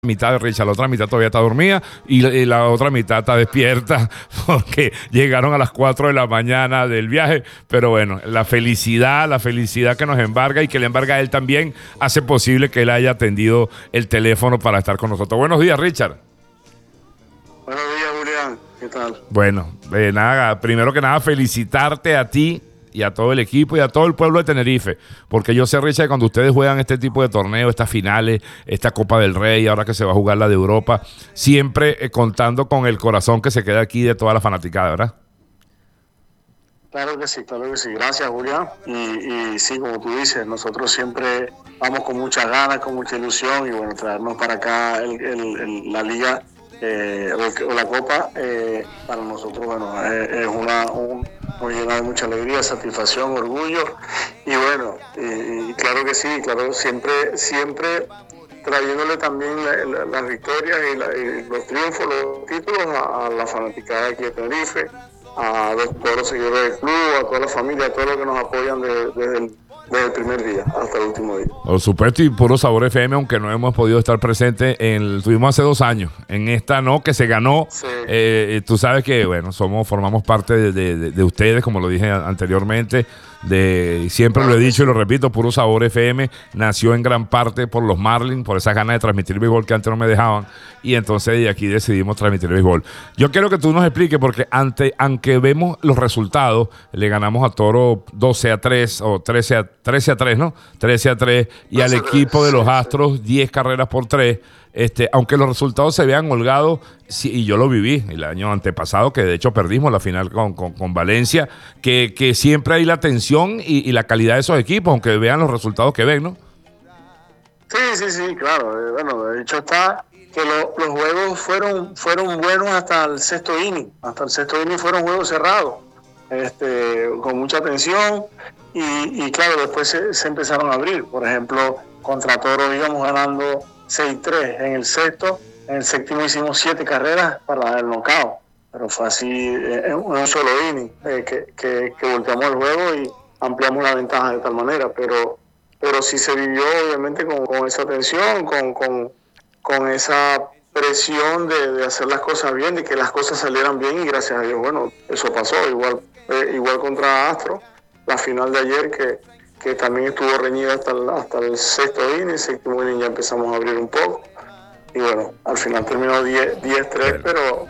mitad de Richard, la otra mitad todavía está dormida y la otra mitad está despierta porque llegaron a las 4 de la mañana del viaje, pero bueno, la felicidad que nos embarga y que le embarga a él también hace posible que él haya atendido el teléfono para estar con nosotros. Buenos días, Richard. Buenos días, Julián. ¿Qué tal? Bueno, nada, primero que nada felicitarte a ti y a todo el equipo y a todo el pueblo de Tenerife, porque yo sé, Richard, que cuando ustedes juegan este tipo de torneos, estas finales, esta Copa del Rey, ahora que se va a jugar la de Europa, siempre contando con el corazón que se queda aquí de toda la fanaticada, ¿verdad? Claro que sí, claro que sí. Gracias, Julián. Y sí, como tú dices, nosotros siempre vamos con muchas ganas, con mucha ilusión y bueno, traernos para acá la liga o la Copa, para nosotros, bueno, es nos llena de mucha alegría, satisfacción, orgullo y bueno, y claro que sí, claro, siempre trayéndole también las victorias y los triunfos, los títulos a la fanaticada aquí de Tenerife, a todos los seguidores del club, a toda la familia, a todos los que nos apoyan desde el primer día hasta el último día. Por supuesto, y Puro Sabor FM, aunque no hemos podido estar presentes, tuvimos hace 2 años, en esta no, que se ganó. Sí. Tú sabes que, bueno, formamos parte de ustedes, como lo dije anteriormente, siempre lo he dicho y lo repito, Puro Sabor FM nació en gran parte por los Marlins, por esas ganas de transmitir béisbol que antes no me dejaban, y entonces de aquí decidimos transmitir béisbol. Yo quiero que tú nos expliques, porque aunque vemos los resultados, le ganamos a Toro 12-3 o 13-3, ¿no? 13-3, y al equipo de los Astros 10 carreras por 3. Aunque los resultados se vean holgados, sí, y yo lo viví el año antepasado, que de hecho perdimos la final con Valencia, que siempre hay la tensión y la calidad de esos equipos, aunque vean los resultados que ven, ¿no? Sí, claro. Bueno, de hecho está que los juegos fueron buenos hasta el sexto inning. Hasta el sexto inning fueron juegos cerrados, con mucha tensión y claro, después se empezaron a abrir. Por ejemplo, contra Toro íbamos ganando 6-3 en el sexto, en el séptimo hicimos 7 carreras para el knockout, pero fue así en un solo inning que volteamos el juego y ampliamos la ventaja de tal manera, pero sí se vivió obviamente con esa tensión, con esa presión de hacer las cosas bien, de que las cosas salieran bien y gracias a Dios, bueno, eso pasó, igual contra Astro, la final de ayer que también estuvo reñida hasta el sexto inning, el séptimo inning ya empezamos a abrir un poco y bueno, al final terminó 10-3, pero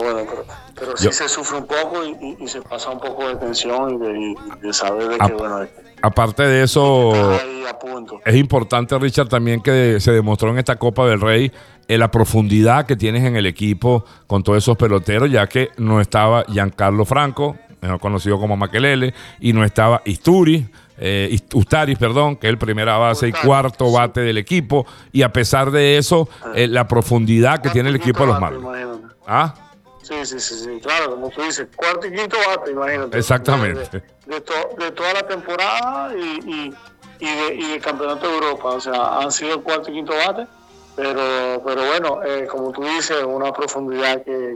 sí se sufre un poco y se pasa un poco de tensión y de saber de que bueno, aparte de eso es importante, Richard, también que se demostró en esta Copa del Rey la profundidad que tienes en el equipo con todos esos peloteros, ya que no estaba Giancarlo Franco, mejor conocido como Makelele, y no estaba Ustaris, que es el primera base y cuarto bate del equipo, y a pesar de eso, la profundidad que tiene el equipo de los Marlins. ¿Ah? Sí, claro, como tú dices, cuarto y quinto bate, imagínate. Exactamente. De toda la temporada y del Campeonato de Europa, o sea, han sido cuarto y quinto bate, pero bueno, como tú dices, una profundidad que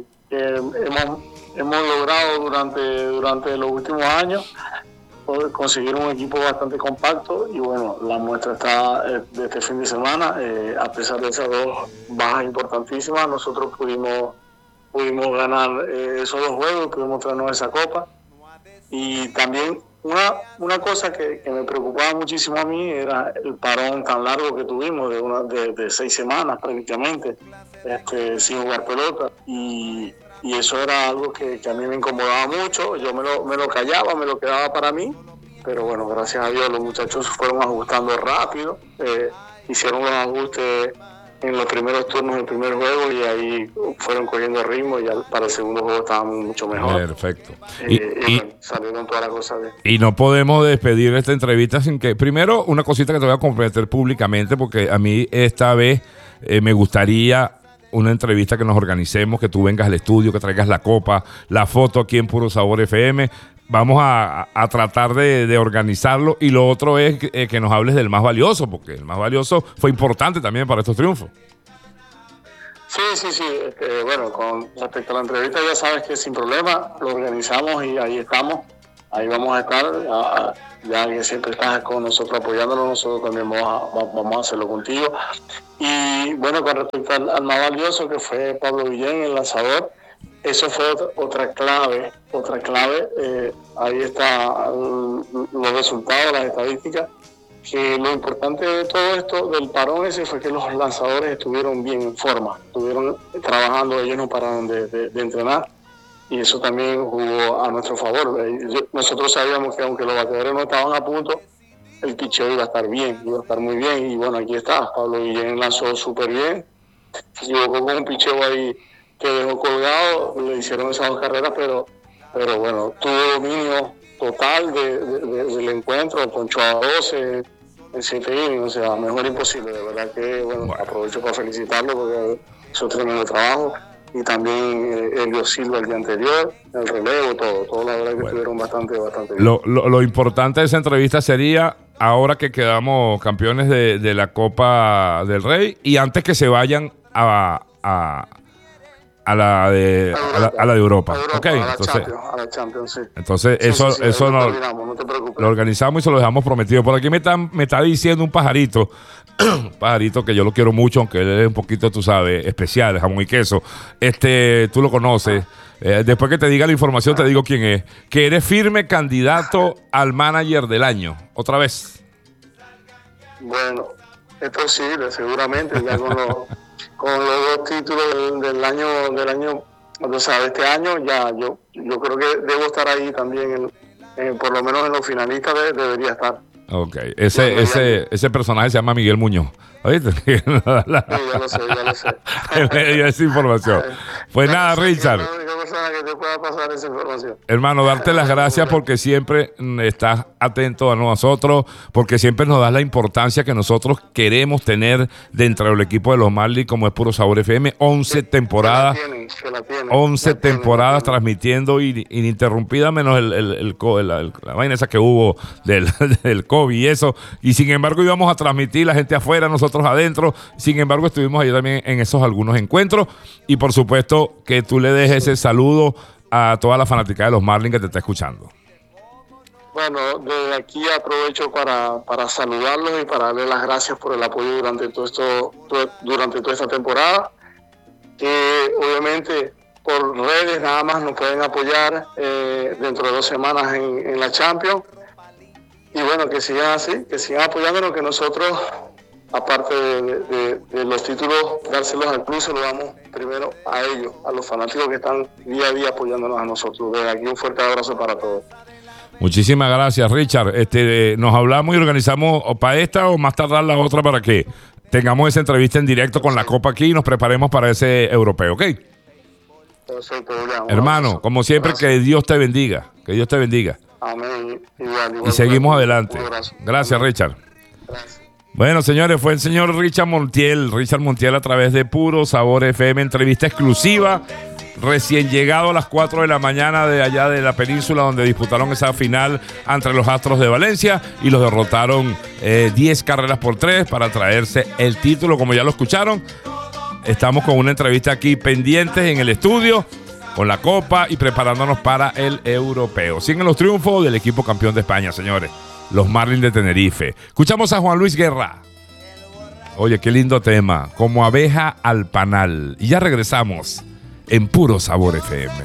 hemos logrado durante los últimos años, poder conseguir un equipo bastante compacto y bueno, la muestra está de este fin de semana. A pesar de esas 2 bajas importantísimas, nosotros pudimos ganar esos 2 juegos, pudimos traernos esa copa. Y también una cosa que me preocupaba muchísimo a mí era el parón tan largo que tuvimos de 6 semanas prácticamente sin jugar pelota y eso era algo que a mí me incomodaba mucho. Yo me lo callaba, me lo quedaba para mí, pero bueno, gracias a Dios los muchachos fueron ajustando rápido, hicieron los ajustes en los primeros turnos del primer juego y ahí fueron cogiendo ritmo y ya para el segundo juego estábamos mucho mejor. Perfecto. Y bueno, salieron todas las cosas bien. Y no podemos despedir esta entrevista sin que, primero, una cosita que te voy a comprometer públicamente, porque a mí esta vez me gustaría una entrevista que nos organicemos, que tú vengas al estudio, que traigas la copa, la foto aquí en Puro Sabor FM. Vamos a tratar de organizarlo. Y lo otro es que nos hables del más valioso, porque el más valioso fue importante también para estos triunfos. Sí. Bueno, con respecto a la entrevista ya sabes que sin problema lo organizamos y ahí estamos ahí vamos a estar. Ya que siempre estás con nosotros apoyándonos, nosotros también vamos a hacerlo contigo. Y bueno, con respecto al más valioso, que fue Pablo Guillén, el lanzador, eso fue otra clave. Ahí están los resultados, las estadísticas, que lo importante de todo esto, del parón ese, fue que los lanzadores estuvieron bien en forma, estuvieron trabajando, ellos no pararon de entrenar, y eso también jugó a nuestro favor. Nosotros sabíamos que aunque los bateadores no estaban a punto, el picheo iba a estar bien, iba a estar muy bien, y bueno, aquí está, Pablo Guillén lanzó súper bien, se equivocó con un picheo ahí que dejó colgado, le hicieron esas 2 carreras, pero bueno, tuvo dominio total del encuentro, ponchó a 12 en 7 innings, o sea, mejor imposible. De verdad que, bueno, aprovecho para felicitarlo porque hizo tremendo trabajo. Y también Elio Silva el día anterior, el relevo, todo la verdad que estuvieron bastante bien. Lo importante de esa entrevista sería, ahora que quedamos campeones de la Copa del Rey, y antes que se vayan a la de Europa. Okay, a la Champions, sí. Entonces eso no te preocupes. Lo organizamos y se lo dejamos prometido. Por aquí me está diciendo un pajarito, que yo lo quiero mucho, aunque él es un poquito, tú sabes, especial, jamón y queso. Tú lo conoces. Después que te diga la información, te digo quién es. Que eres firme candidato al manager del año. Otra vez. Bueno, es posible, seguramente, ya con los 2 títulos del año, o sea, de este año, ya yo creo que debo estar ahí también, por lo menos en los finalistas debería estar. Ok, ese personaje se llama Miguel Muñoz, ¿oíste? Sí, ya lo sé. Me dio esa información. Pues nada, Richard. Es la única persona que te pueda pasar esa información. Hermano, darte las gracias porque siempre estás atento a nosotros, porque siempre nos das la importancia que nosotros queremos tener dentro del equipo de los Marlins, como es Puro Sabor FM. 11 temporadas. 11 temporadas transmitiendo ininterrumpida, menos la vaina esa que hubo del COVID y eso. Y sin embargo íbamos a transmitir, la gente afuera, nosotros adentro. Sin embargo estuvimos ahí también en esos algunos encuentros. Y por supuesto que tú le dejes ese saludo a toda la fanática de los Marlins que te está escuchando. Bueno, desde aquí aprovecho para saludarlos y para darles las gracias por el apoyo durante toda esta temporada. Que obviamente por redes nada más nos pueden apoyar dentro de 2 semanas en la Champions. Y bueno, que sigan así, que sigan apoyándonos, que nosotros, aparte de los títulos, dárselos al club, se los damos primero a ellos, a los fanáticos que están día a día apoyándonos a nosotros. Desde aquí un fuerte abrazo para todos. Muchísimas gracias, Richard. Nos hablamos y organizamos para esta o más tardar la otra para que tengamos esa entrevista en directo con la Copa aquí y nos preparemos para ese europeo, ¿ok? Perfecto, Julián. Hermano, como siempre, gracias. Que Dios te bendiga. Que Dios te bendiga. Amén. Igual, y seguimos adelante. Gracias, Richard. Gracias. Bueno, señores, fue el señor Richard Montiel a través de Puro Sabor FM, entrevista exclusiva, recién llegado a las 4 de la mañana de allá de la península, donde disputaron esa final entre los Astros de Valencia y los derrotaron 10 carreras por 3 para traerse el título. Como ya lo escucharon, estamos con una entrevista aquí pendientes en el estudio, con la Copa y preparándonos para el europeo. Siguen los triunfos del equipo campeón de España, señores, los Marlins de Tenerife. Escuchamos a Juan Luis Guerra. Oye, qué lindo tema, Como abeja al panal. Y ya regresamos en Puro Sabor FM.